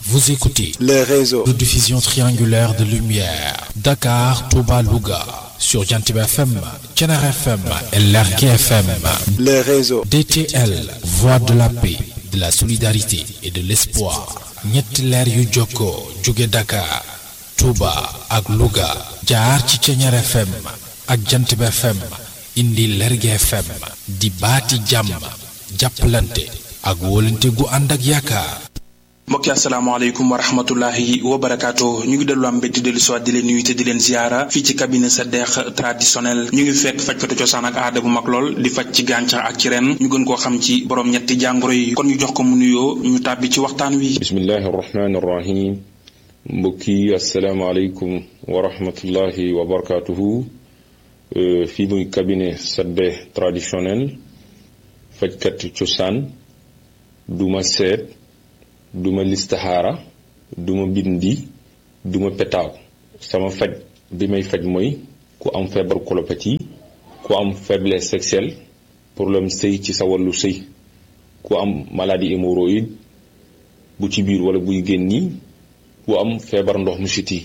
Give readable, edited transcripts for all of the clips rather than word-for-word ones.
Vous écoutez le réseau de diffusion triangulaire de lumière Dakar, Touba, Louga sur Jantiba FM, Thiénaba FM et Lergui FM. Le réseau DTL, voix de la paix, de la solidarité et de l'espoir. ñetti leer yu jokkoo jóge Dakar, Touba ak Louga jaar ci Thiénaba FM ak Jantiba FM indi Lergui FM di baati jàmm jàppalante ak wóolante gu ànd ak yaakaar. mbokki asalaamaaleykum wa rahmatullahi wa barakaatu ñu ngi dellu am mbégte dellu soit di leen nuyu te di leen ziara fii ci cabinet Sadekh traditionnel ñu ngi fekk fajkatu cosaan ak aada bu mag lool di faj ci gàncax ak ci ren ñu gën koo xam ci borom ñetti jàngoro yi kon ñu jox ko mu nuyoo ñu tàbbi ci waxtaan wi. bismillahi rahmaani rahim mbokki asalaamaaleykum wa rahmatullahi wa barakaatuhu fii muy cabinet Sadekh traditionnel fajkatu cosaan duma seet duma listaxaara duma bindi duma petaaw sama faj bi may faj mooy ku am feebar colopathie ku am faiblesse sexuelle problème sëy ci sa wàllu sëy ku am maladie hémorroïde bu ci biir wala buy génni ku am feebar ndox mu siti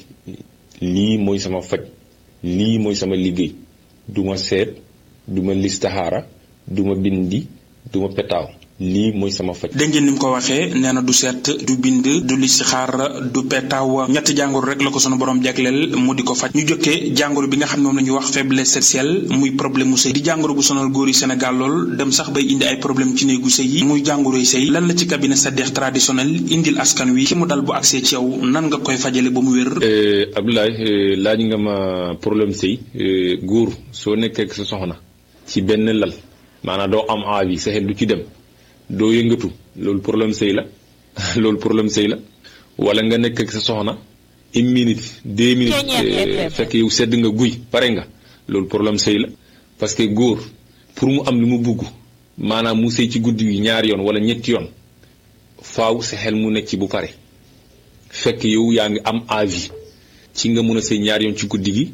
lii mooy sama faj lii mooy sama liggéey duma seet duma listaxaara duma bindi duma petaaw lii mooy sama faj. dégg ngeen ni mu ko waxee nee na du seet du bind du listixaar du petaaw ñetti jàngoro rek la ko sunu borom jagleel mu di ko faj ñu jokkee jàngoro bi nga xam ne moom la ñuy wax faiblesse sexuelle muy problème mu sëy di jàngoro bu sonal góor yi Sénégal lool dem sax bay indi ay problème ci néegu sëy yi muy jàngoro yi sëy lan la ci cabinet Sadekh traditionnel indil askan wi ki mu dal bu agsee ci yow nan nga koy fajale ba mu wér. Abdoulaye laaj nga ma problème sëy góor soo nekkee ak sa soxna ci benn lal maanaam doo am envie sa xel du ci dem. doo yëngatu loolu problème sëy la loolu problème sëy la wala nga nekk ak sa soxna une minute 2 minutes fekk yow sedd nga guy pare nga loolu problème sëy la parce que góor pour mu am lu mu bugg maanaam mu sëy ci guddi gi ñaari yoon wala ñetti yoon faaw sa xel mu nekk ci bu pare fekk yow yaa ngi am envie ci nga mun a sëy ñaari yoon ci guddi gi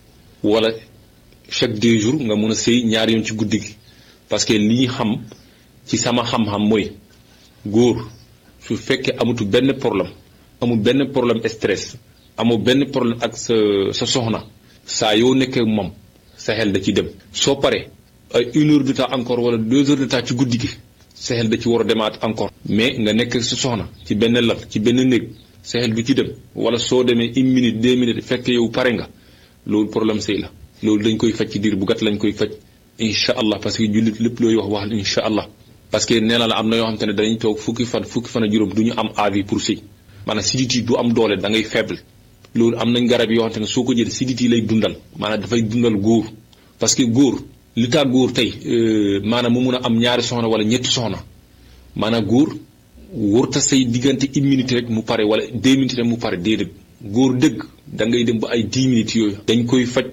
wala chaque 2 jours nga mun a sëy ñaari yoon ci guddi gi parce que li ñu xam ci sama xam-xam mooy góor su fekkee amatu benn problème amul benn problème stress amul benn problème ak sa soxna saa yoo nekkee moom sa xel da ci dem soo paree ay 1 heure de temps encore wala 2 heures de temps ci guddi gi sa xel da ci war a demaat encore mais nga nekk ak sa soxna ci benn lal ci benn néeg sa xel du ci dem wala soo demee 1 minute 2 minutes fekk yow pare nga loolu problème sëy la loolu dañ koy faj ci diir bu gàtt lañ koy faj incha allah parce que jullit lépp looy wax incha allah. parce que nee na la am na yoo xam te ne dañuy toog fukki fan ak juróom du ñu am envie pour sëy maanaam sidit yi du am doole da ngay faible loolu am nañ garab yoo xam te ne soo ko jël sidit yi lay dundal maanaam dafay dundal góor parce que góor li tax góor tey maanaam mu mun a am ñaari soxna wala ñetti soxna maanaam góor wërta say diggante 1 minute rek mu pare wala 2 minutes rek mu pare déedéet góor dëgg da ngay dem ba ay 10 minutes yooyu dañ koy faj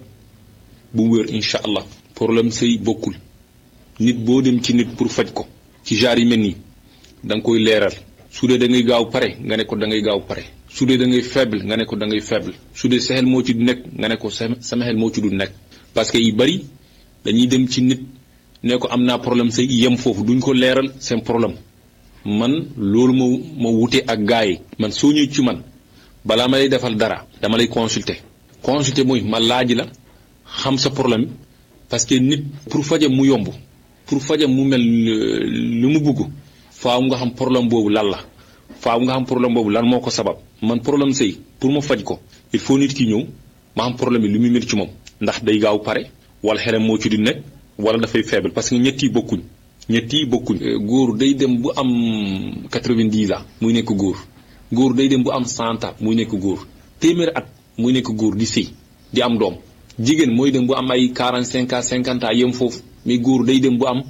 bu mu wér incha allah problème sëy bokkul nit boo dem ci nit pour faj ko ci genre yi mel nii da nga koy leeral su dee da ngay gaaw pare nga ne ko da ngay gaaw pare su dee da ngay faible nga ne ko da ngay faible su dee sa xel moo ci du nekk nga ne ko sama xel moo ci du nekk parce que yu bari dañuy dem ci nit ne ko am naa problème say yem foofu duñ ko leeral seen problème man loolu ma wute ak gars yi man soo ñëw ci man balaa ma lay defal dara dama lay consulter mooy ma laaj la xam sa problème parce que nit pour fajam mu yomb pour fajam mu mel lu mu bugg faaw nga xam problème boobu lan la faaw nga xam problème boobu lan moo ko sabab man problème sëy pour ma faj ko il faut nit ki ñëw ma xam problème bi lu muy mel ci moom ndax day gaaw pare wala xelam moo ci di nekk wala dafay faible parce que ñett yi bokkuñ góor day dem bu am 90 ans muy nekk góor day dem bu am 100 ans muy nekk góor téeméeri at muy nekk góor di sëy di am doom jigéen mooy dem bu am ay 45 ans 50 ans yem foofu mais góor day dem bu am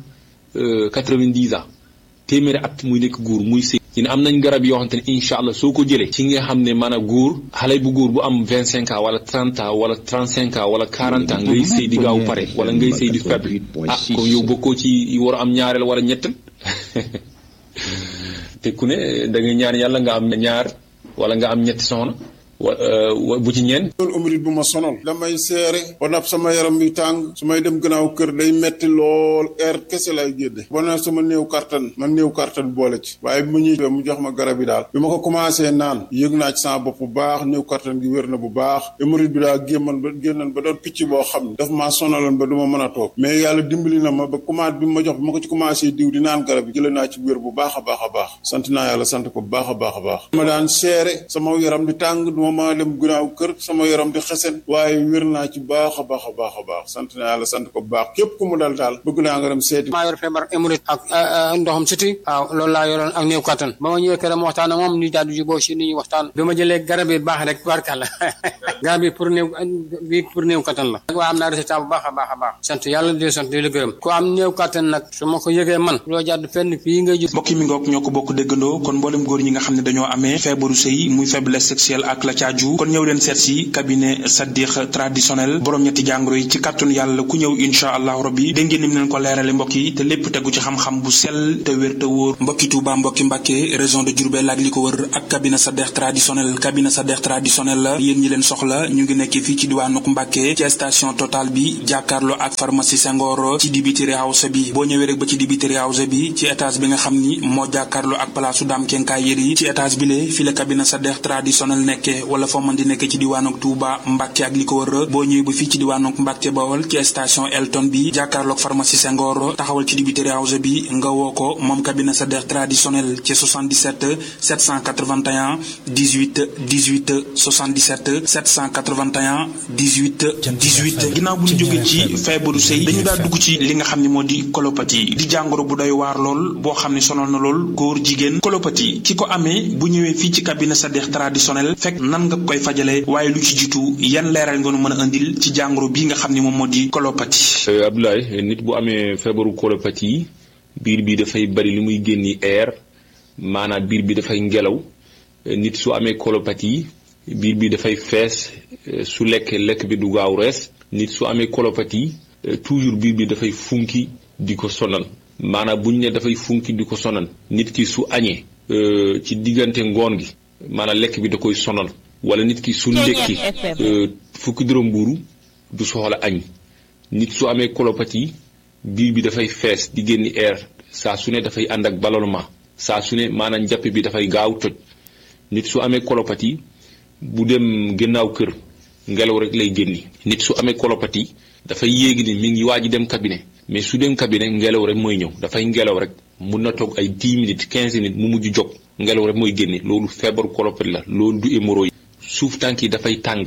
90 ans téeméeri at muy nekk góor muy sëy ci ne am nañ garab yoo xamante ne incha allah soo ko jëlee ci nga xam ne maanaam góor xale bu góor bu am 25 ans wala 30 ans wala 35 ans wala 40 ans ngay sëy di gaaw pare wala ngay sëy di faible comme yow bokkoo ci war a am ñaareel wala ñettal te ku ne da ngay ñaan yàlla nga am ñaar wala nga am ñetti soxna bu ci ñeen loolu umrit bu ma sonal damay seere ba nag sama yaram bi tàng su may dem gannaaw kër day metti lool air kese lay génne ba nag sama néew kattan man néew kattan boole ci waaye bi mu ñëwee mu jox ma garab yi daal bi ma ko commencé naan yëg naa ci sama bopp bu baax néew kattan gi wér na bu baax umrit bi daal génnan ba doon picc boo xam ne daf maa sonaloon ba du ma mën a toog mais yàlla dimbali na ma ba commencé bi ma jox bi ma ko ci commencé diw di naan garab yi jëlee naa ci wér bu baax a baax sant naa yàlla sant ko bu baax a baax ma daan seere sama yaram di tàng ma dem gannaaw kër sama yaram di xesen waaye wér naa ci baax a baax sant naa yàlla sant ko bu baax képp ku mu dal daal bëgg naa nga dem seeti. maa yor feebar hémorroïde ak ndoxam siti waaw loolu laa yoroon ak néew kattan ba ma ñëwee këram waxtaan ak moom ñu daal di jubóo si ni ñuy waxtaan bi ma jëlee garab yi baax rek barkalla garab yi pour néew kattan la waaye am naa résultat bu baax a baax sant yàlla di sant di la gërëm ku am néew kattan nag su ma ko yëgee man loo jàdd fenn fii ngay gis mbokk mi ngoog ñoo ko bokk déggandoo kon mboolem góor ñi nga xam ne dañoo amee feebaru sëy muy faiblesse sexuelle ak la caaju kon ñëw leen seet si cabinet Sadikh traditionnel borom ñetti jàngoro yi ci kàttanu yàlla ku ñëw insha allahu rabbi dégg ngeen ni mu leen ko leerale mbokk yi te lépp tegu ci xam-xam bu sell te wér te wóor mbokki Touba mbokki Mbàkke région de Diourbel ak li ko wër ak cabinet Sadikh traditionnel la yéen ñi leen soxla ñu ngi nekk fii ci diwaanu Mbàkke ci station Total bi jàkkaarloo ak pharmacie Senghor ci dibiteri house bi boo ñëwee rek ba ci dibiteri house bi ci étage bi nga xam ni moo jàkkaarloo ak palaasu Dame Kenkaay Yeri ci étage bi le fi la cabinet Sadikh traditionnel nekke wala foo mën di nekk ci diwaanu Touba Mbàkke ak li ko wër boo ñëwee ba fii ci diwaanu Mbàkke Bawol ci station Elton bi jàkkaarloog pharmacie Senghor taxawal ci dibiteri house bi nga woo ko moom cabinet Sadikh traditionnel ci 77 781 18 18 77 781 18 ginnaaw bu ñu jógee ci feebaru sëy dañu daal dugg ci li nga xam ne moo di colopathie di jàngoro bu doy waar lool boo xam ne sonal na lool góor jigéen colopathie ki ko amee bu ñëwee fii ci cabinet Sadikh traditionnel fekk nan nga koy fajale waaye lu ci jiitu yan leeral nga nu mën a indil ci jàngoro bii nga xam ne moom moo di colopathie. Abdoulaye nit bu amee feebaru colopathie biir bi dafay bari li muy génni air maanaam biir bi dafay ngelaw nit su amee colopathie biir bi dafay fees su lekk bi du gaaw rees nit su amee colopathie toujours biir bi dafay funki di ko sonal maanaam buñ ne dafay funki di ko sonal nit ki su añee ci diggante ngoon gi maanaam lekk bi da koy sonal wala nit ki su ndekki fukki dërëm mbuuru du soxla añ nit su amee colopathie biir bi dafay fees di génni air saa su ne dafay ànd ak ballonnement saa su ne maanaam njàpp bi dafay gaaw toj nit su amee colopathie bu dem gannaaw kër ngelaw rek lay génni nit su amee colopathie dafay yéegi ni mi ngi waaj dem cabinet mais su dem cabinet ngelaw rek mooy ñëw dafay ngelaw rek mun na toog ay 10 minutes 15 minutes mu mujj jóg ngelaw rek mooy génne loolu feebaru colopathie la loolu du hémorroïde suuf tànk yi dafay tàng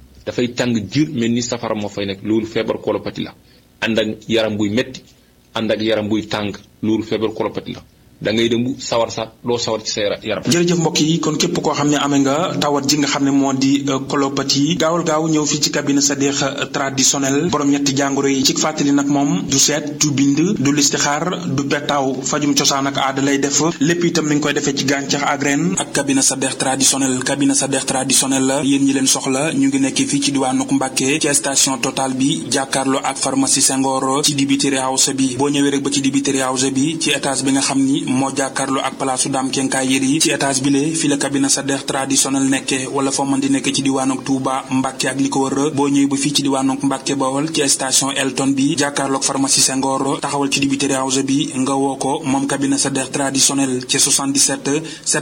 jir mel ni safara moo fay nekk loolu feebaru colopathie la ànd ak yaram buy metti ànd ak yaram buy tàng loolu feebaru colopathie la da ngay dem bu sawar sax doo sawar ci sa yaram. jërëjëf mbokk yi kon képp koo xam ne amee nga tawat ji nga xam ne moo di colopathie gaawal gaaw ñëw fii ci cabinet Sadikh traditionnel borom ñetti jàngoro yi ci fàttali nag moom du seet du bind du listixaar du petaaw fajum cosaan ak aada lay def lépp itam mi ngi koy defee ci gàncax ak ren ak cabinet Sadikh traditionnel la yéen ñi leen soxla ñu ngi nekk fii ci diwaanu Mbàkke ci station Total bi jàkkaarloo ak pharmacie Senghor ci dibiteri house bi boo ñëwee rek ba ci dibiteri house bi ci étage bi nga xam ni moo jàkkaarloo ak palaasu Dame Kenkaay Yeri ci étage bi le fi la cabinet Sadikh traditionnel nekke wala foo mën di nekk ci diwaanu Touba Mbàkke ak li ko wër boo ñëwee ba fii ci diwaanu Mbàkke Bawol ci station Elton bi jàkkaarloo ak pharmacie Senghor taxawal ci dibiteri house bi nga woo ko moom cabinet Sadikh traditionnel ci 77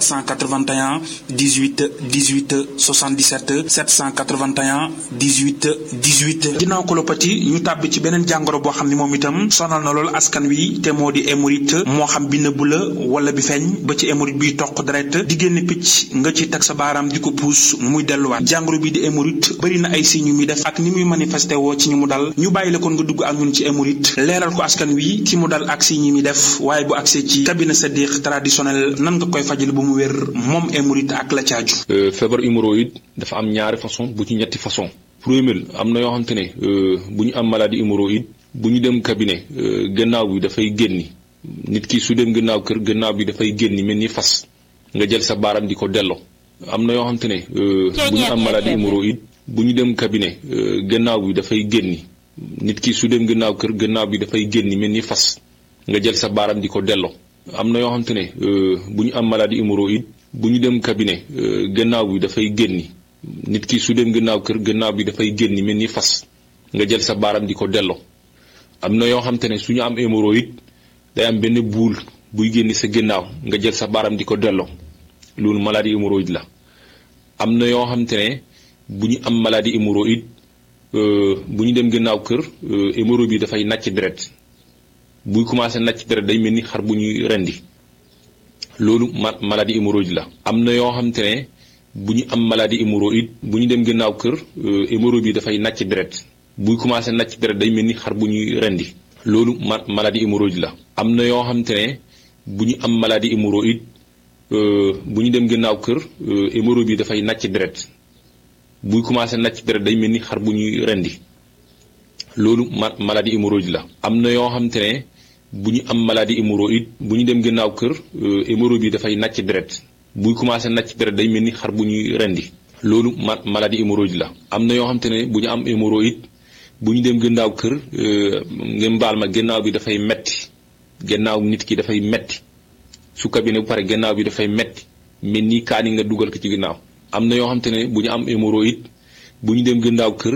781 18 18 77 781 18 ginnaaw colopathie ñu tàbbi ci beneen jàngoro boo xam ne moom itam sonal na lool askan wi te moo di hémorroïde moo xam bi nëbbu la wala bi feeñ ba ci hémorroïde biy toq deret di génn picc nga ci teg sa baaraam di ko puus muy delluwaat jàngoro bi di hémorroïde bëri na ay signes yu muy def ak ni muy manifesté woo ci ñu mu dal ñu bàyyi la kon nga dugg ak ñun ci hémorroïde leeral ko askan wi ki mu dal ak signes yi muy def waaye bu agsee ci cabinet Sadikh traditionnel nan nga koy fajal bu mu wér moom hémorroïde ak la caaju. feebar hémorroïde dafa am ñaari façon bu ci ñetti façon premier am na yoo xamante ne bu ñu am maladie hémorroïde bu ñu dem cabinet gannaaw bi dafay génni nit ki su dem gannaaw kër gannaaw bi dafay génni mel ni fas nga jël sa baaram di ko delloo am na yoo xamante ne bu ñu am maladie hémorroïde bu ñu dem cabinet gannaaw bi dafay génni nit ki su dem gannaaw kër gannaaw bi dafay génni mel ni fas nga jël sa baaram di ko delloo am na yoo xamante ne bu ñu am maladie hémorroïde bu ñu dem cabinet gannaaw bi dafay génni nit ki su dem gannaaw kër gannaaw bi dafay génn mel ni fas nga jël sa baaram di ko delloo. am na yoo xam te ne suñu am hémorroïde day am benn buul buy génn sa gannaaw nga jël sa baaram di ko delloo loolu maladie hémorroïde la. am na yoo xam te ne bu ñu am maladie hémorroïde bu ñu dem gannaaw kër hémorroïde bi dafay nàcc deret buy commencé nàcc deret day mel ni xar bu ñuy rendi loolu maladie hémorroïde la. am na yoo xam te ne bu ñu am maladie hémorroïde bu ñu dem gannaaw kër hémorroïde bi dafay nàcc deret buy commencé nàcc deret day mel ni xar bu ñuy rendi loolu maladie hémorroïde la. am na yoo xam te ne bu ñu am maladie hémorroïde bu ñu dem gannaaw kër hémorroïde bi dafay nàcc deret buy commencé nàcc deret day mel ni xar bu ñuy rendi loolu maladie hémorroïde la. am na yoo xam te ne bu ñu am maladie hémorroïde bu ñu dem gannaaw kër hémorroïde bi dafay nàcc deret buy commencé nàcc deret day mel ni xar bu ñuy rendi loolu maladie hémorroïde la. am na yoo xam te ne bu ñu am hémorroïde bu ñu dem gannaaw kër ngeen baal ma gannaaw bi dafay metti gannaaw nit ki dafay metti su kabine bu pare gannaaw bi dafay metti mel ni kaani nga dugal ko ci gannaaw. am na yoo xam te ne bu ñu am hémorroïde bu ñu dem gannaaw kër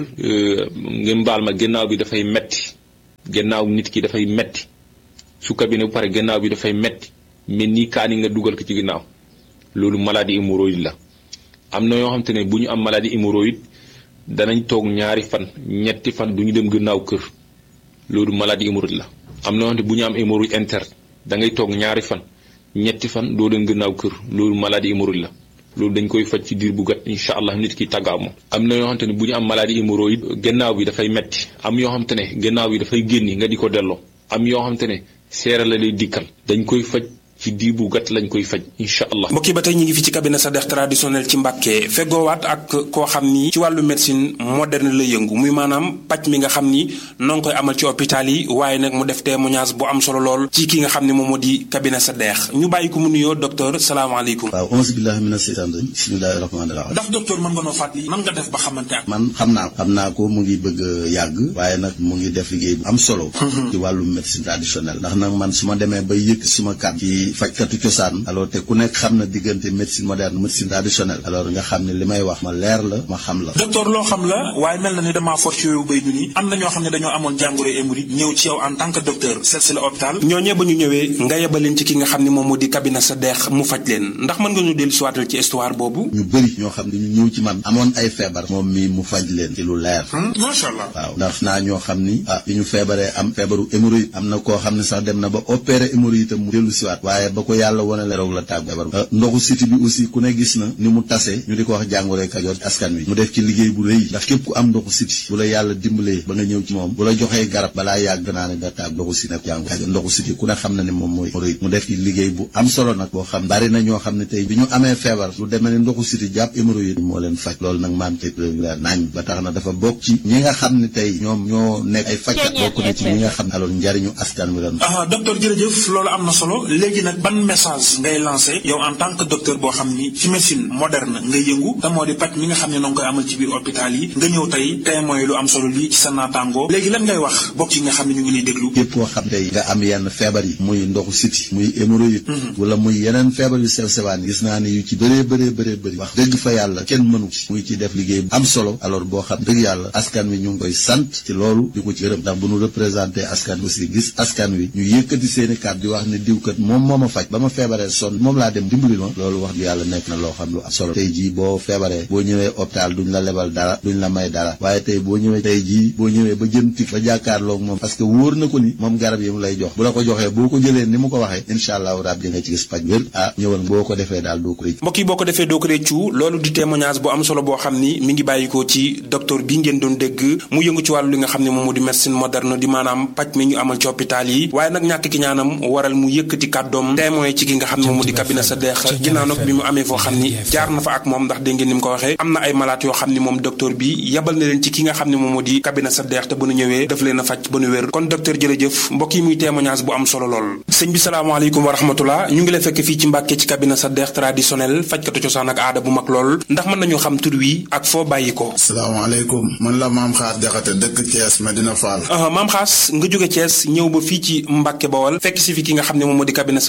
ngeen baal ma gannaaw bi dafay metti gannaaw nit ki dafay metti su kabine bu pare gannaaw bi dafay metti mel ni kaani nga dugal ko ci gannaaw loolu maladie hémorroïde la. am na yoo xam te ne bu ñu am maladie hémorroïde danañ toog ñaari fan ñetti fan du ñu dem gannaaw kër loolu maladie hémorroïde la. am na yoo xam te bu ñu am hémorroïde interne da ngay toog ñaari fan ñetti fan doo dem gannaaw kër loolu maladie hémorroïde la. loolu dañ koy faj ci diir bu gàtt incha allah nit ki tàggaaw moom. am na yoo xamante ne bu ñu am maladie hémorroïde gannaaw bi dafay metti am yoo xamante ne gannaaw bi dafay génni nga di ko delloo am yoo xamante ne seera la lay dikkal dañ koy faj ci diir bu gàtt lañ koy faj incha allah. mbokk yi ba tey ñu ngi fi ci cabinet Sadekh traditionnel ci Mbàkke feggoowaat ak koo xam ni ci wàllu médecine moderne la yëngu muy maanaam paj mi nga xam ni noo ngi koy amal ci hôpital yi waaye nag mu def témoignage bu am solo lool ci ki nga xam ne moom moo di cabinet Sadekh ñu bàyyi ko mu nuyoo docteur salaamaaleykum. waaw auzu billaahi mina seytaani rajiim bismillaahi rahmaani rahiim. ndax docteur mën nga noo fàttali nan nga def ba xamante ak. man xam naa ko mu ngi bëgg a yàgg waaye nag mu ngi def liggéey bu am solo. ci wàllu médecine traditionnelle ndax nag man su ma demee ba yëkk suma kàddu ci fajkatu cosaan alors te ku nekk xam na diggante médecine moderne médecine traditionnelle alors nga xam ne li may wax ma leer la ma xam la. docteur loo xam la waaye mel na ni damaa force yooyu bay du ni am na ñoo xam ne dañoo amoon jàngoro hémorroïde ñëw ci yow en tant que docteur seet si la hôpital ñooñee ba ñu ñëwee nga yebal leen ci ki nga xam ne moom moo di cabinet Sadekh mu faj leen ndax mën nga ñu dellu siwaatal ci histoire boobu. ñu bëri ñoo xam ne ñu ñëw ci man amoon ay feebar moom mi mu faj leen ci lu leer. macha allah waaw ndax naa ñoo xam ni bi ñu feebaree am feebaru hémorroïde am na koo xam ne sax dem na ba opéré hémorroïde mu dellu siwaat waaye ba ko yàlla wane la roog la tàgg feebar ndoxu siti bi aussi ku ne gis na ni mu tase ñu di ko wax jàngoroy Kajoor ci askan wi mu def ci liggéey bu rëy ndax képp ku am ndoxu siti bu la yàlla dimbalee ba nga ñëw ci moom bu la joxee garab balaa yàgg naa ne nga tàgg ndoxu siti nag jàngoro Kajoor ndoxu siti ku ne xam na ne moom mooy hémorroïde mu def ci liggéey bu am solo nag boo xam bari na ñoo xam ne tey bi ñu amee feebar lu demee ne ndoxu siti jàpp hémorroïde moo leen faj loolu nag maam te naañ ba tax na dafa bokk ci ñi nga xam ne tey ñoom ñoo nekk ay fajkat bokk na ci ñi nga xam ne alors njariñu askan wi la. docteur jërëjëf loolu am na solo léegi nag ban message ngay lancé yow en tant que docteur boo xam ni ci médecine moderne nga yëngu te moo di paj mi nga xam ne noo ngi koy amal ci biir hôpital yi nga ñëw tey témoin lu am solo lii ci sa naataango léegi lan ngay wax bokk yi nga xam ne ñu ngi lay déglu. képp koo xam tey nga am yenn feebar yi muy ndoxu siti muy hémorroïde wala muy yeneen feebar yu sew sewaan gis naa ne yu ci bëree bëri wax dëgg fa yàlla kenn mënu ci muy ci def liggéey bu am solo alors boo xam dëgg yàlla askan wi ñu ngi koy sant ci loolu di ko ci gërëm ndax bu ñu représenté askan aussi gis askan wi ñu yëkkati seeni kàddu di wax ne diwkat moom moo ma faj ba ma feebaree sonn moom laa dem dimbali ma loolu wax yàlla nekk na loo xam lu am solo tey jii boo feebaree boo ñëwee hôpital duñ la lebal dara duñ la may dara waaye tey boo ñëwee tey jii boo ñëwee ba jën tik ba jàkkaarloog moom parce que wóor na ko ni moom garab yi mu lay jox bu la ko joxee boo ko jëlee ni mu ko waxee incha allahu rabbi nga ci gis paj wér ñëwal boo ko defee daal doo ko réccu mbokk yi boo ko defee doo ko réccu loolu di témoignage bu am solo boo xam ni mi ngi bàyyikoo ci docteur bi ngeen doon dégg mu yëngu ci wàllu li nga xam ne moom moo di médecine moderne di maanaam paj mi ñu amal ci hôpital yi waaye nag ñàkk ki ñaanam waral mu yëkkati kàddoom témoin ci ki nga xam ne moom moo di cabinet Sadekh ginnaaw nag bi mu amee foo xam ni jaar na fa ak moom ndax dégg ngeen ni mu ko waxee am na ay malade yoo xam ni moom docteur bi yabal na leen ci ki nga xam ne moom moo di cabinet Sadekh te bu nu ñëwee daf leen a faj ba nu wér kon docteur jërëjëf mbokk yi muy témoignage bu am solo lool sëñ bi salaamaaleykum wa rahmatullah ñu ngi lay fekk fii ci Mbàkke ci cabinet Sadekh traditionnel fajkatu cosaan ak aada bu mag lool ndax mën nañu xam tur wi ak foo bàyyi ko. salaamaaleykum man la Maam Xaas Jaxate dëkk Thiès Medina Fall. Maam Xaas nga jóge Thiès ñëw ba fii ci Mbàkke Bawol fekk si fi ki nga xam ne moom moo di cabinet Sadekh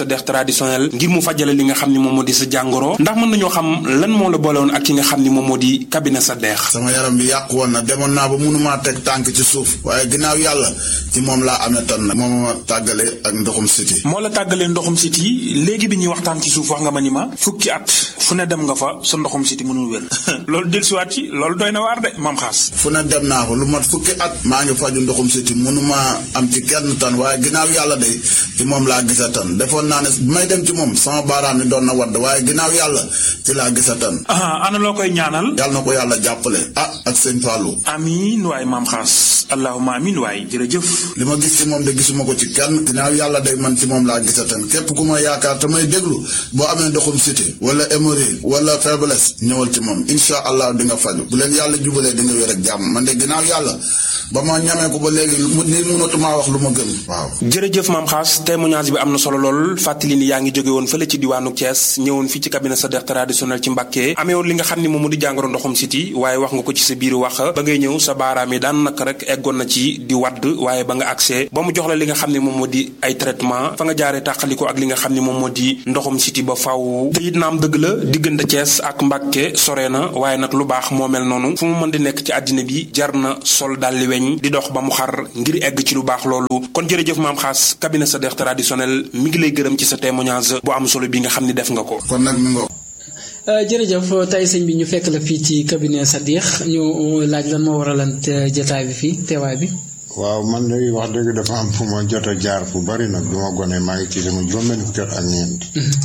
Sadekh traditionnel ngir mu fajale li nga xam ni moom moo di sa jàngoro ndax mën nañoo xam lan moo la boole woon ak ki nga xam ni moom moo di cabinet Sadekh. sama yaram bi yàqu woon na demoon naa ba mënumaa teg tànk ci suuf waaye ginnaaw yàlla ci moom laa amee tan nag moom ma tàggale ak ndoxum siti. moo la tàggalee ndoxum siti léegi bi ñuy waxtaan ci suuf wax nga ma ni ma fukki at fu ne dem nga fa sa ndoxum siti mënul wér loolu dellusiwaat ci loolu doy na waar de maam xaas. fu ne dem naa ko lu mat fukki at maa ngi faju ndoxum siti mënumaa am ci kenn tan waaye ginnaaw yàlla de ci moom laa gisa tan defoon naa ne may dem ci moom sama baaraam ni doon na wadd waaye ginnaaw yàlla ci laa gisa tan. ana loo koy ñaanal. yàlla na ko yàlla jàppale ak sëñ Fallou. amiin waay maam xaas allahumma amiin waay jërëjëf. li ma gis ci moom de gisuma ko ci kenn ginnaaw yàlla de man ci moom laa gisa tan képp ku ma yaakaar te may déglu boo amee ndoxum siti wala hémorroïde wala faiblesse ñëwal ci moom incha allah di nga faju bu leen yàlla jubalee di nga wér ak jàmm man de ginnaaw yàlla ba ma ñamee ko ba léegi ni mënatumaa wax lu ma gën. waaw jërëjëf maam xaas témoignage bi am na solo lool fàttali ni yaa ngi jóge woon fële ci diwaanu Thiès ñëwoon fii ci cabinet Sadekh traditionnel ci Mbàkke amee woon li nga xam ni moom moo di jàngoro ndoxum siti waaye wax nga ko ci sa biir wax ba ngay ñëw sa baaraam yi daan naka rek eggoon na ci di wadd waaye ba nga accès ba mu jox la li nga xam ne moom moo di ay traitement fa nga jaaree tàqaliko ak li nga xam ne moom moo di ndoxum siti ba faw te it naam dëgg la diggante Thiès ak Mbàkke sore na waaye nag lu baax moo mel noonu fu mu mën di nekk ci àddina bi jar na sol dalli weñ di dox ba mu xar ngir egg ci lu baax loolu kon jërëjëf maam xaas cabinet Sadekh traditionnel mi ngi lay gërëm ci sa témoignage bu am solo bi nga xam ni def nga ko. kon nag mi jërëjëf tey sëñ bi ñu fekk la fii ci cabinet Sadekh ñu laaj lan moo waralan jotaay bi fii teewaay bi. waaw man de wax dëgg dafa am fu ma jot a jaar fu bari nag du ma gone maa ngi ci sama juróom-benn fukki at ak ñeent.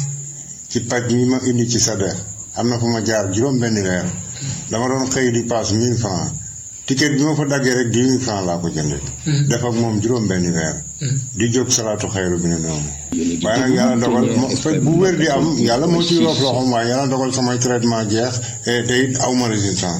ci paj mi ma indi ci Sadekh am na fu ma jaar juróom-benn weer dama doon xëy di paas 1000 francs ticket bi ma fa daggee rek 10 000 francs laa ko jëndee. def ak moom juróom-benn weer. di jóg salaatu xayru bi ne noonu. waaye nag yàlla dogal bu wér di am yàlla moo ciy roof loxoom waaye yàlla dogal samay traitement jeex te it aw ma résistance.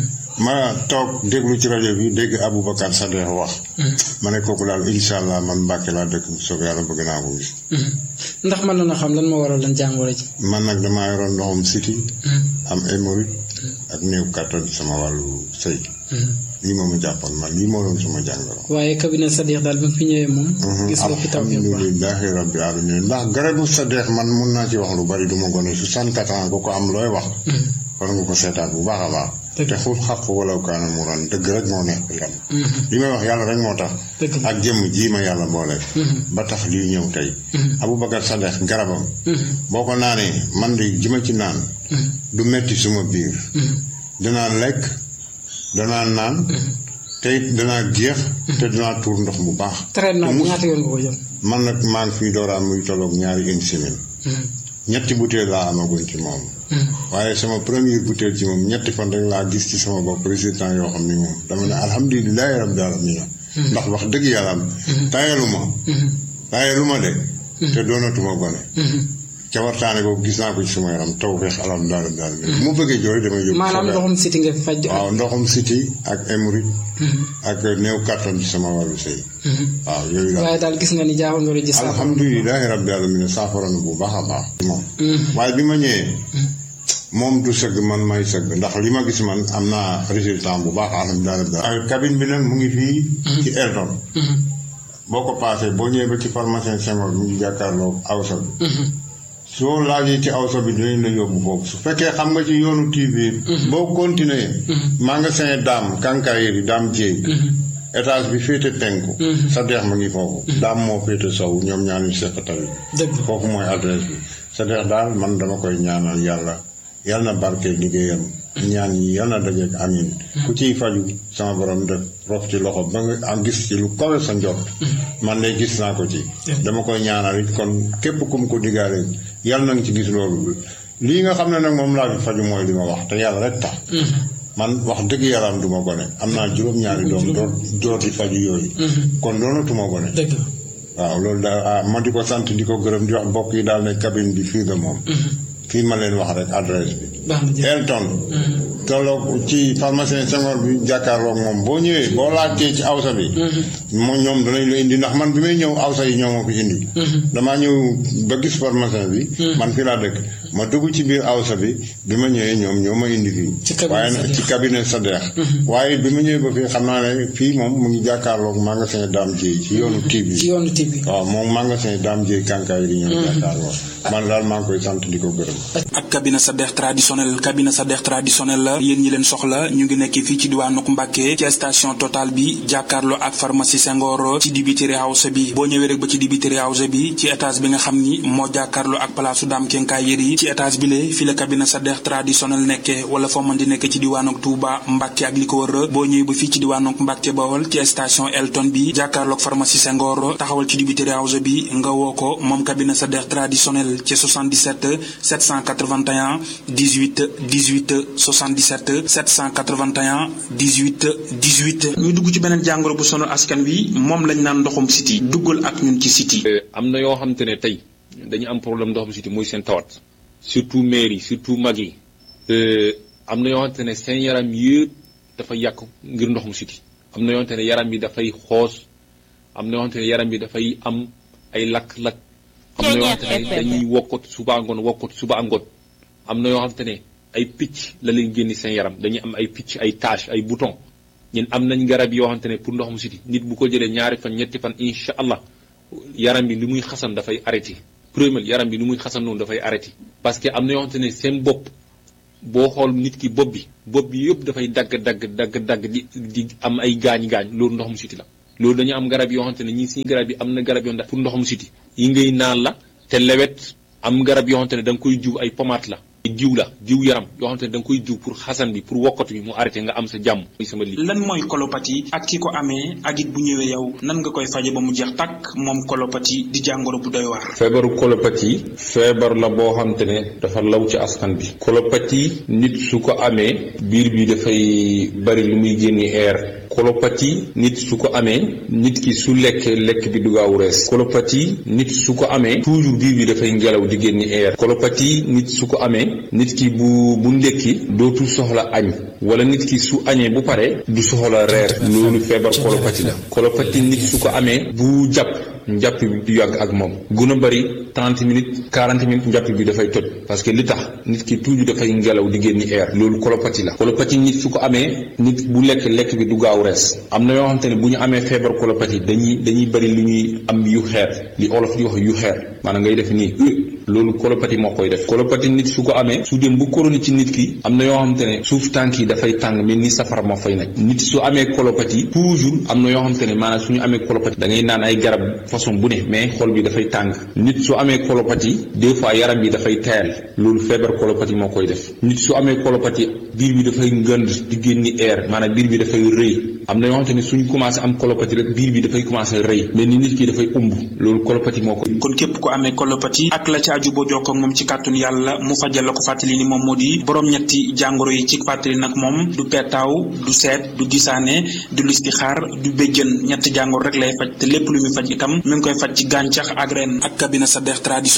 ma toog déglu ci rajo bi dégg Aboubacar Sadekh wax. ma ne kooku daal incha allah man Mbàkke laa dëkk bu soobee yàlla bëgg naa ko gis. ndax mën na xam lan moo waral lan jàngoro ji. man nag damaa yoroon ndoxum siti am hémorroïde ak néew kàttan sama wàllu sëy. lii moom ma jàppoon man lii moo doon sama jàngoro. waaye cabinet Sadekh daal bi nga fi ñëwee moom. gis nga fi taw bi alhamdulilahi rabbil alamin ndax garabu Sadekh man mun naa ci wax lu bari du ma gone 64 ans ko am looy wax. war nga ko seetaat bu baax a baax. te xul xaq wala kaana mu ran dëgg rek moo nekk yàlla. li may wax yàlla rek moo tax. ak jëmm ji ma yàlla boole. ba tax lii ñëw tey. Aboubacar Sadekh garabam. boo ko naanee man de ji ma ci naan. du metti suma biir. danaa lekk danaa naan. te it danaa géex. te danaa tuur ndox bu baax. traitement bi ñaata yoon nga ko jël. man nag maa ngi fiy dooraan muy tolloog ñaari une semaine. ñetti butéel laa amaguñ ci moom. waaye sama première butéel ci moom ñetti fan rek laa gis ci sama bopp résultat yoo xam ni moom dama ne alhamdulilahi rabbil alamin ndax wax dëgg yàlla am. tayalu ma de. te doonatuma gone. ca waxtaane boobu gis naa ko ci sama yaram taw feex alhamdulilah daal mu bëggee jooy damay yóbbu. maanaam ndoxum siti nga faj. waaw ndoxum siti ak hémorroïde. ak néew kàttan ci sama wàllu sëy. waaw yooyu daal waaye daal gis nga ni jaaxal nga gis. alhamdulilahi rabbil alamin saafara na bu baax a baax. moom waaye bi ma ñëwee. moom du sëgg man may sëgg ndax li ma gis man am naa résultat bu baax alhamdulilah. cabine bi nag mu ngi fii. ci Elton. boo ko paasee boo ñëwee ba ci pharmacien Senghor mu ngi jàkkaarloo awsa bi. soo laajee ci awsa bi dinañ la yóbbu foofu su fekkee xam nga ci yoonu TV. boo continuer. magasin Dame Kankayeri Dame Dieye. étage bi féete penku. Sadekh ma ngi foofu. Dame moo féete sow ñoom ñaar ñu seq tamit. foofu mooy adresse bi. Sadekh daal man dama koy ñaanal yàlla na barke liggéeyam. ñaan yi yal na dajeek amin ku ciy faju sama borom def rof ci loxo ba nga am gis ci lu kawe sa njort. man de gis naa ko ci. dama koy ñaanal it kon képp kum ko diggaale yal na nga ci gis loolu. lii nga xam ne nag moom laa fi faju mooy li ma wax te yàlla rek tax. man wax dëgg yàlla am du ma gone am naa juróom-ñaari doom dooti faju yooyu. kon doonatuma gone. waaw loolu daal ma di ko sant di ko gërëm di wax mbokk yi daal ne cabine bi fii nga moom. fii ma leen wax rek adresse bi. Elton tolloog ci pharmacien Senghor bi jàkkaarloog moom boo ñëwee boo laajtee ci awsa bi moom ñoom danañ la indi ndax man bi may ñëw awsa yi ñoo ma ko indi damaa ñëw ba gis pharmacien bi man fi laa dëkk ma dugg ci biir awsa bi ma ñëwee ñoom ñoo ma indi fii waaye ci cabinet Sadex waaye bi ma ñëwee ba fii xam naa ne fii moom mu ngi jàkkaarloog magasin Dame Dieye ci yoonu TV waaw moom magasin Dame Dieye kànkaay yi ñoo jàkkaarloog man daal maa ngi koy sant di ko gërëm. ak cabinet Sadex traditionnel la yéen ñi leen soxla ñu ngi nekk fii ci diwaanu Mbàkke ci station Total bi jàkkaarloo ak pharmacie Senghor ci dibiteri house bi boo ñëwee rek ba ci dibiteri house bi ci étage bi nga xam ni moo jàkkaarloo ak palaasu Dame Kenkaay Yeri ci étage bi le fi la cabinet Sadex traditionnel nekkee wala foo mën di nekk ci diwaanu Touba Mbàkke ak li ko wër boo ñëwee ba fii ci diwaanu Mbàkke Bawol ci station Elton bi jàkkaarloo ak pharmacie Senghor taxawal ci dibiteri house bi nga woo ko moom cabinet Sadex traditionnel ci 77 781 18 18 77 781 18 18. ñu dugg ci beneen jàngoro bu sonal askan wi moom lañ naan ndoxum siti duggal ak ñun ci siti. am na yoo xamante ne tey dañu am problème ndoxum siti muy seen tawat surtout mère yi surtout mag yi am na yoo xamante ne seen yaram yëpp dafa yàqu ngir ndoxum siti am na yoo xamante ne yaram bi dafay xoos am na yoo xamante ne yaram bi dafay am ay lakk-lakk. am na yoo xamante ne dañuy wokkot suba ngoon am na yoo xamante ne ay picc la leen génni seen yaram dañuy am ay picc ay tache ay bouton ñun am nañ garab yoo xamante ne pour ndoxum siti nit bu ko jëlee ñaari fan ñetti fan incha allah yaram bi li muy xasan dafay arrêté premier yaram bi li muy xasan noonu dafay arrêté parce que am na yoo xamante ne seen bopp boo xool nit ki bopp bi yëpp dafay dagg di am ay gaañ loolu ndoxum siti la loolu dañu am garab yoo xamante ne ñii suñu garab yi am na garab yoo pour ndoxum siti yi ngay naan la te lewet am garab yoo xamante ne da nga koy jiw ay pommade la jiw yaram yoo xamante ne da nga koy jiw pour xasan bi pour wokkatu bi mu arrêté nga am sa jàmm sama li lan mooy colopathie ak ki ko amee ak it bu ñëwee yow nan nga koy faje ba mu jeex tàkk moom colopathie di jàngoro bu doy waar. feebaru colopathie feebar la boo xamante ne dafa law ci askan bi colopathie nit su ko amee biir bi dafay bari lu muy génni air colopathie nit su ko amee nit ki su lekk bi du gaaw rees colopathie nit su ko amee toujours biir bi dafay ngelaw di génni air colopathie nit su ko amee nit ki bu ndekki dootul soxla añ wala nit ki su añee bu pare du soxla reer loolu feebar colopathie la colopathie nit su ko amee bu njàpp bi du yàgg ak moom gën a bëri 30 minutes 40 minutes njàpp bi dafay toj parce que li tax nit ki toujours dafay ngelaw di génni air loolu colopathie la colopathie nit su ko amee nit bu lekk bi du gaaw rees am na yoo xamante ne bu ñu amee feebar colopathie dañuy bëri lu ñuy am yu xeer li olof di wax yu xeer maanaam ngay def nii loolu colopathie moo koy def colopathie nit su ko amee su dem bu chronique ci nit ki am na yoo xamante ne suuf tànk yi dafay tàng mel ni safara moo fay nekk nit su amee colopathie toujours am na yoo xamante ne maanaam suñu amee colopathie da ngay naan ay garab façon bu ne mais xol bi dafay tàng nit su amee colopathie des fois yaram bi dafay tayal loolu feebar colopathie moo koy def nit su amee colopathie biir bi dafay ngënd di génni air maanaam biir bi dafay rëy am na yoo xamante ne suñu commencé am colopathie rek biir bi dafay commencé rëy mais ni nit ki dafay ëmb loolu colopathie moo koy. kon képp ku amee colopathie ak la caaju boo jokkoo ak moom ci kàttun yàlla mu fajal la ko fàttali ni moom moo di borom ñetti jàngoro yi ci fàttali nag moom du peetaaw du seet du gisaane du listixaar du béjjën ñetti jàngoro rek lay faj te lépp lu muy faj itam mi ngi koy faj ci gàncax ak ren ak cabinet Sadex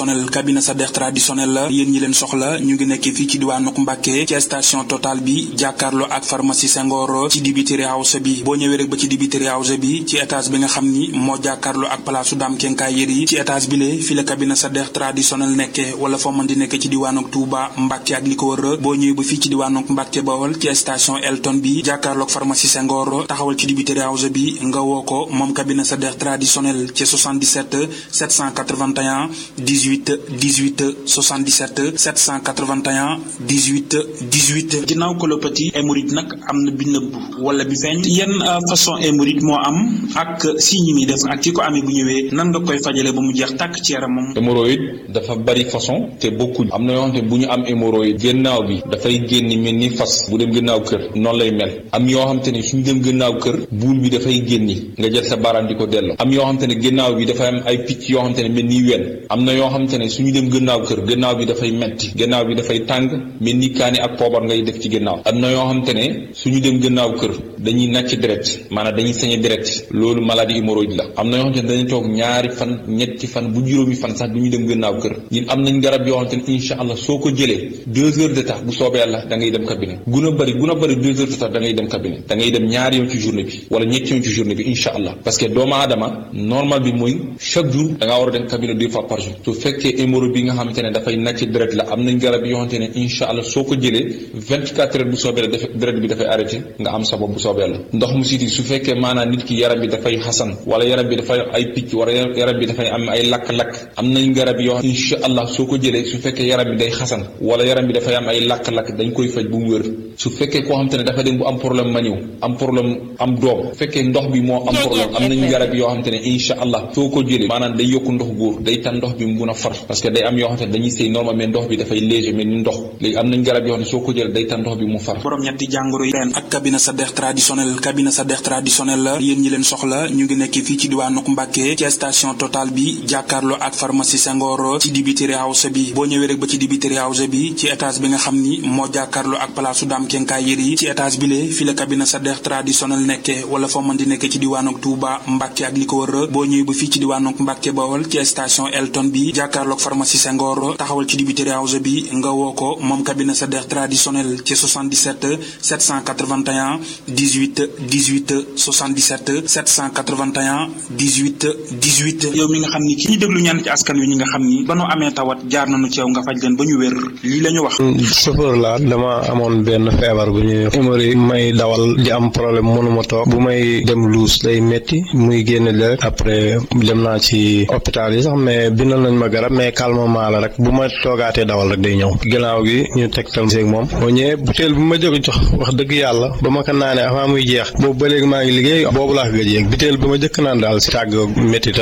traditionnel la yéen ñi leen soxla ñu ngi nekk fii ci diwaanu Mbàkke ci station Total bi jàkkaarloo ak pharmacie Senghor ci dibiteri house bi boo ñëwee rek ba ci dibiteri house bi ci étage bi nga xam ni moo jàkkaarloo ak palaasu Dame Kenkaay Yeri ci étage bi le fi la cabinet Sadex traditionnel nekkee wala foo mën di nekk ci diwaanu Touba Mbàkke ak li ko wër boo ñëwee ba fii ci diwaanu Mbàkke Bawol ci station Elton bi jàkkaarloo ak pharmacie Senghor taxawal ci dibiteri house bi nga woo ko moom cabinet Sadex traditionnel ci 77 781 18 18 77 781 18 18. ginnaaw colopathie hémorroïde nag am na bi nëbb wala bi feeñ yenn façon hémorroïde moo am ak signe yi muy def ak ki ko amee bu ñëwee nan nga koy fajale ba mu jeex tàkk ci yaramam. hémorroïde dafa bari façon te bokkuñ am na yoo xamante ne bu ñu am hémorroïde gannaaw bi dafay génni mel ni fas bu dem gannaaw kër noonu lay mel am yoo xamante ne suñu dem gannaaw kër buul bi dafay génni nga jël sa baaraam di ko delloo am yoo xamante ne gannaaw bi dafay am ay picc yoo xamante ne mel ni wen am na yoo xamante ne suñu dem gannaaw kër gannaaw bi dafay metti gannaaw bi dafay tàng mel ni kaani ak poobar ngay def ci gannaaw am na yoo xamante ne suñu dem gannaaw kër dañuy nàcc deret maanaam dañuy sañe deret loolu maladie hémorroïde la am na yoo xamante ne dañuy toog ñaari fan ñetti fan bu juróomi juróomi fan sax du ñu dem gannaaw kër ñun am nañ garab yoo xamante ne incha allah soo ko jëlee 2 heures de temps bu soobee yàlla da ngay dem cabinet guna bëri 2 heures de temps da ngay dem cabinet da ngay dem ñaari yoon ci journée bi wala ñetti yoon ci journée bi incha allah parce que doomu aadama normal bi mooy chaque jour da ngaa war a dem cabinet 2 fois par jour su fekkee hémorroïde bi nga xamante ne dafay nàcc deret la am nañ garab yoo xamante ne incha allah soo ko jëlee 24 heures bu soobee la deret bi dafay arrêté nga am sa bopp bu soobee la ndox mu siti su fekkee maanaam nit ki yaram bi dafay xasan wala yaram bi dafay ay picc wala yaram bi dafay am ay lakk-lakk am nañ garab yoo incha allah soo ko jëlee su fekkee yaram bi day xasan wala yaram bi dafay am ay lakk-lakk dañ koy faj bu mu wér su fekkee koo xamante ne dafa dem bu am problème ma ñëw am problème am doom fekkee ndox bi moo am problème am nañ garab yoo xamante ne incha allah soo ko jëlee maanaam day yokk ndox góor day tan ndox bi mu mun a far parce que day am yoo xamante ne dañuy sëy normal mais ndox bi dafay léger mais ni ndox léegi am nañ garab yoo xam ne soo ko jëlee day tan ndox bi mu far borom ñetti jàngoro yi ren ak cabinet Sadekh traditionnel la yéen ñi leen soxla ñu ngi nekk fii ci diwaanu Mbàkke ci station Total bi jàkkaarloo ak pharmacie Senghor ci dibiteri house bi boo ñëwee rek ba ci dibiteri house bi ci étage bi nga xam ni moo jàkkaarloo ak palaasu Dame Kenkaay Yeri ci étage bi le fi la cabinet Sadekh traditionnel nekke wala foo mën di nekk ci diwaanu Touba Mbàkke ak li ko wër boo ñëwee ba fii ci diwaanu Mbàkke Bawol ci station Elton bi jàkkaarloo ak pharmacie Senghor taxawal ci dibiteri house bi nga woo ko moom cabinet Sadekh traditionnel ci 77 781 18 18 77 781 18 18. yow mi nga xam ni ki ñu déglu ñaan ci askan wi ñi nga xam ni ba nu amee tawat jaar nañu ci yow nga faj leen ba ñu wér lii la ñu wax. chauffeur la dama amoon benn feebar bu ñuy hémorroïde may dawal di am problème mënuma toog bu may dem luus day metti muy génne deret après dem naa ci hôpital yi sax mais bindal nañ ma garab mais calmement la rek bu ma toogaatee dawal rek day ñëw gannaaw gi ñu tegtal seeg moom boo ñëwee butéel bu ma jëkk jox wax dëgg yàlla ba ma ko naanee avant muy jeex boobu ba léegi maa ngi liggéey boobu laa ko gëj yéeg butéel bi ma jëkk naan daal si tàgg métti